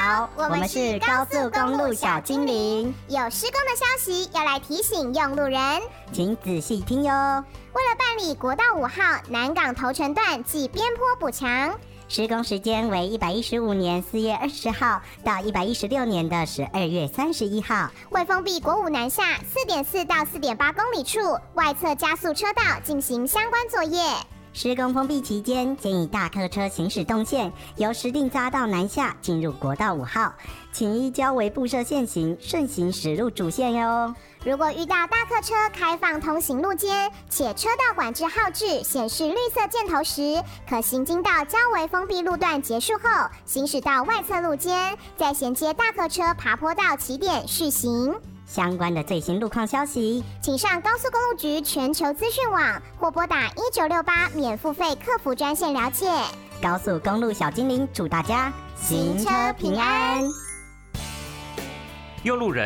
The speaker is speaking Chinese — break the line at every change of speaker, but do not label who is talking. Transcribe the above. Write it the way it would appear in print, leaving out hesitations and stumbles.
好，我们是高速公路小精灵，
有施工的消息要来提醒用路人，
请仔细听哟。
为了办理国道5号南港头城段暨边坡补强，
施工时间为115年4月20号到116年的12月31号，
会封闭国5南下4.4到4.8公里处外侧加速车道进行相关作业。
施工封闭期间，建议大客车行驶动线由石碇匝道南下进入国道5号，请依交维布设线型顺行驶入主线哟。
如果遇到大客车开放通行路肩，且车道管制号志显示绿色箭头时，可行经到交维封闭路段结束后，行驶到外侧路肩，再衔接大客车爬坡道起点续行。
相关的最新路况消息，
请上高速公路局全球资讯网或拨打1968免付费客服专线了解。
高速公路小精灵祝大家行车平安。
用路人